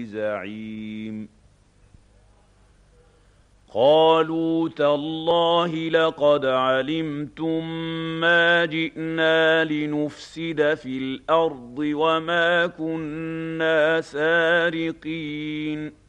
بزعيم قالوا تالله لقد علمتم ما جئنا لنفسد في الأرض وما كنا سارقين